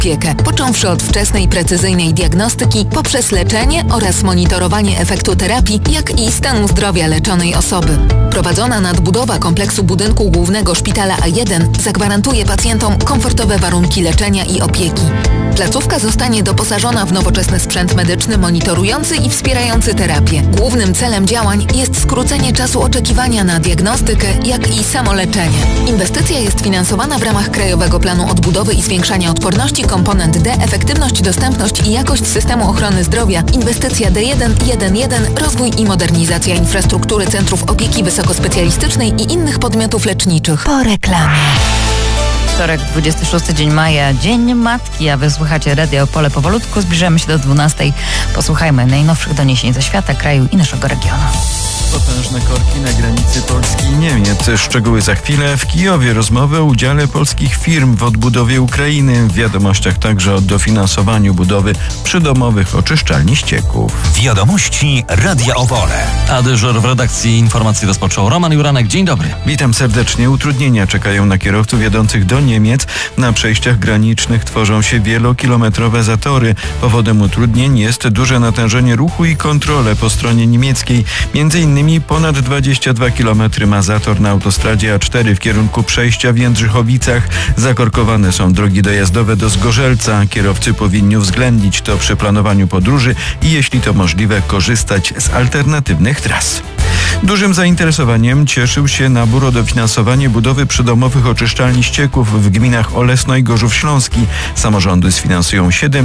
opiekę, począwszy od wczesnej, precyzyjnej diagnostyki, poprzez leczenie oraz monitorowanie efektu terapii, jak i stanu zdrowia leczonej osoby. Prowadzona nadbudowa kompleksu budynku głównego szpitala A1 zagwarantuje pacjentom komfortowe warunki leczenia i opieki. Placówka zostanie doposażona w nowoczesny sprzęt medyczny monitorujący i wspierający terapię. Głównym celem działań jest skrócenie czasu oczekiwania na diagnostykę, jak i samoleczenie. Inwestycja jest finansowana w ramach Krajowego Planu Odbudowy i Zwiększania Odporności, komponent D, efektywność, dostępność i jakość systemu ochrony zdrowia, inwestycja D1.1.1, rozwój i modernizacja infrastruktury centrów opieki wysokospecjalistycznej i innych podmiotów leczniczych. Po reklamie. Wtorek, 26 dzień maja, Dzień Matki, a wy słuchacie Radio Opole. Powolutku zbliżamy się do 12. Posłuchajmy najnowszych doniesień ze świata, kraju i naszego regionu. Potężne korki na granicy Polski i Niemiec. Szczegóły za chwilę. W Kijowie rozmowy o udziale polskich firm w odbudowie Ukrainy. W wiadomościach także o dofinansowaniu budowy przydomowych oczyszczalni ścieków. Wiadomości Radia Opole. A dyżur w redakcji informacji rozpoczął Roman Juranek. Dzień dobry. Witam serdecznie. Utrudnienia czekają na kierowców jadących do Niemiec. Na przejściach granicznych tworzą się wielokilometrowe zatory. Powodem utrudnień jest duże natężenie ruchu i kontrole po stronie niemieckiej. Między innymi ponad 22 km ma zator na autostradzie A4 w kierunku przejścia w Jędrzychowicach. Zakorkowane są drogi dojazdowe do Zgorzelca. Kierowcy powinni uwzględnić to przy planowaniu podróży i jeśli to możliwe, korzystać z alternatywnych tras. Dużym zainteresowaniem cieszył się nabór o dofinansowanie budowy przydomowych oczyszczalni ścieków w gminach Olesno i Gorzów Śląski. Samorządy sfinansują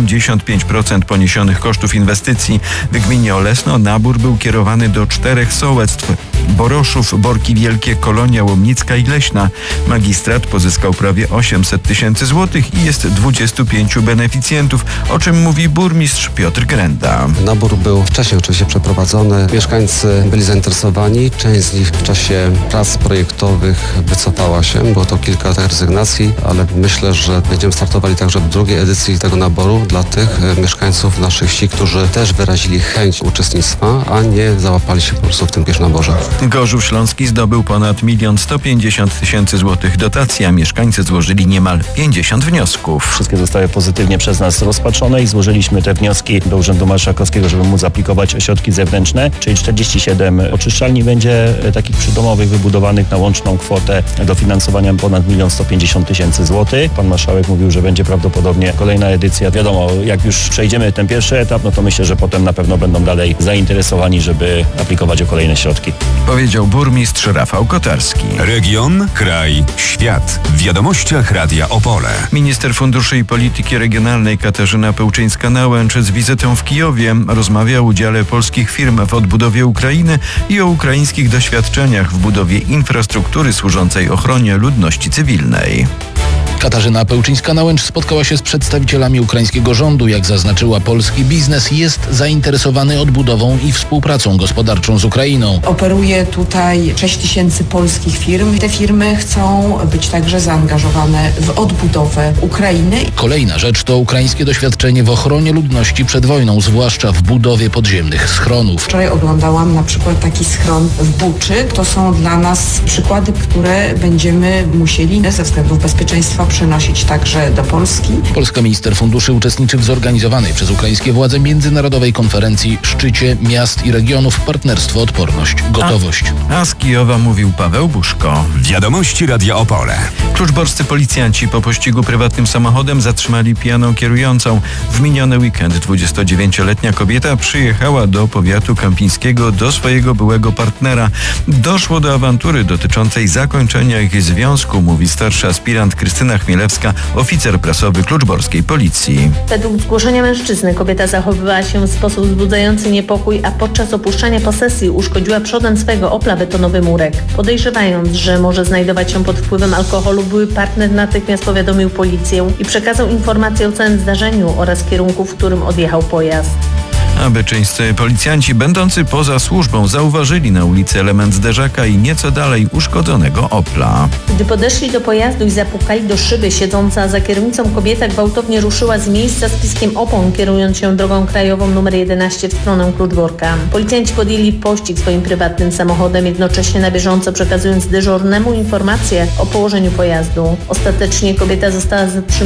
75% poniesionych kosztów inwestycji. W gminie Olesno nabór był kierowany do 4 sołectw: Boroszów, Borki Wielkie, Kolonia Łomnicka i Leśna. Magistrat pozyskał prawie 800 tysięcy złotych i jest 25 beneficjentów, o czym mówi burmistrz Piotr Grenda. Nabór był wcześniej oczywiście przeprowadzony. Mieszkańcy byli zainteresowani. Część z nich w czasie prac projektowych wycofała się. Było to kilka rezygnacji, ale myślę, że będziemy startowali także w drugiej edycji tego naboru dla tych mieszkańców naszych wsi, którzy też wyrazili chęć uczestnictwa, a nie załapali się po prostu w tym pierwszym naborze. Gorzów Śląski zdobył ponad 1 150 000 złotych dotacji, a mieszkańcy złożyli niemal 50 wniosków. Wszystkie zostały pozytywnie przez nas rozpatrzone i złożyliśmy te wnioski do Urzędu Marszałkowskiego, żeby móc aplikować środki zewnętrzne, czyli 47 oczyszczalni będzie takich przydomowych wybudowanych na łączną kwotę dofinansowania ponad 1 150 000 złotych. Pan marszałek mówił, że będzie prawdopodobnie kolejna edycja. Wiadomo, jak już przejdziemy ten pierwszy etap, no to myślę, że potem na pewno będą dalej zainteresowani, żeby aplikować o kolejne środki. Powiedział burmistrz Rafał Kotarski. Region, kraj, świat. W wiadomościach Radia Opole. Minister Funduszy i Polityki Regionalnej Katarzyna Pełczyńska-Nałęcz z wizytą w Kijowie rozmawia o udziale polskich firm w odbudowie Ukrainy i o ukraińskich doświadczeniach w budowie infrastruktury służącej ochronie ludności cywilnej. Katarzyna Pełczyńska-Nałęcz spotkała się z przedstawicielami ukraińskiego rządu. Jak zaznaczyła, polski biznes jest zainteresowany odbudową i współpracą gospodarczą z Ukrainą. Operuje tutaj 6 000 polskich firm. Te firmy chcą być także zaangażowane w odbudowę Ukrainy. Kolejna rzecz to ukraińskie doświadczenie w ochronie ludności przed wojną, zwłaszcza w budowie podziemnych schronów. Wczoraj oglądałam na przykład taki schron w Buczy. To są dla nas przykłady, które będziemy musieli ze względów bezpieczeństwa przenosić także do Polski. Polska minister funduszy uczestniczy w zorganizowanej przez ukraińskie władze międzynarodowej konferencji Szczycie Miast i Regionów Partnerstwo, Odporność, Gotowość. A z Kijowa mówił Paweł Buszko. Wiadomości Radia Opole. Kluczborscy policjanci po pościgu prywatnym samochodem zatrzymali pijaną kierującą. W miniony weekend 29-letnia kobieta przyjechała do powiatu kępińskiego do swojego byłego partnera. Doszło do awantury dotyczącej zakończenia ich związku, mówi starszy aspirant Krystyna Chmielewska, oficer prasowy kluczborskiej policji. Według zgłoszenia mężczyzny kobieta zachowywała się w sposób wzbudzający niepokój, a podczas opuszczania posesji uszkodziła przodem swojego Opla betonowy murek. Podejrzewając, że może znajdować się pod wpływem alkoholu, były partner natychmiast powiadomił policję i przekazał informację o całym zdarzeniu oraz kierunku, w którym odjechał pojazd. A byczyńscy policjanci będący poza służbą zauważyli na ulicy element zderzaka i nieco dalej uszkodzonego Opla. Gdy podeszli do pojazdu i zapukali do szyby, siedząca za kierownicą kobieta gwałtownie ruszyła z miejsca z piskiem opon, kierując się drogą krajową nr 11 w stronę Kluczborka. Policjanci podjęli pościg swoim prywatnym samochodem, jednocześnie na bieżąco przekazując dyżurnemu informację o położeniu pojazdu. Ostatecznie kobieta została zatrzymana